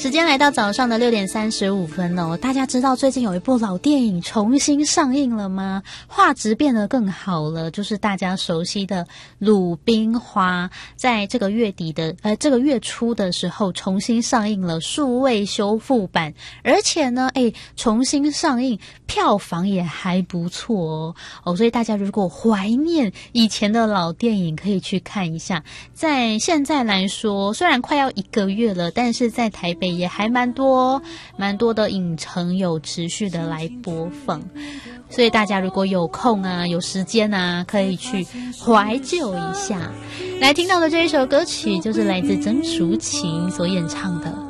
时间来到早上的6:35哦，大家知道最近有一部老电影重新上映了吗？画质变得更好了，就是大家熟悉的《鲁冰花》，在这个月初的时候重新上映了数位修复版，而且呢，重新上映票房也还不错哦，所以大家如果怀念以前的老电影，可以去看一下。在现在来说，虽然快要1个月了，但是在台北也还蛮多的影城有持续的来播放，所以大家如果有空啊有时间啊，可以去怀旧一下。来听到的这一首歌曲就是来自曾淑琴所演唱的